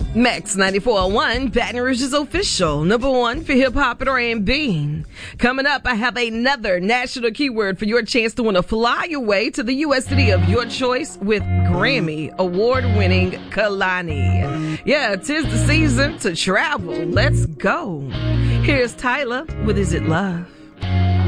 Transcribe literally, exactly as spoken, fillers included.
Max ninety-four point one, Baton Rouge's official number one for hip-hop and R and B. Coming up, I have another national keyword for your chance to win a fly away to the U S city of your choice with Grammy award-winning Kalani. Yeah, 'tis the season to travel. Let's go. Here's Tyler with Is It Love?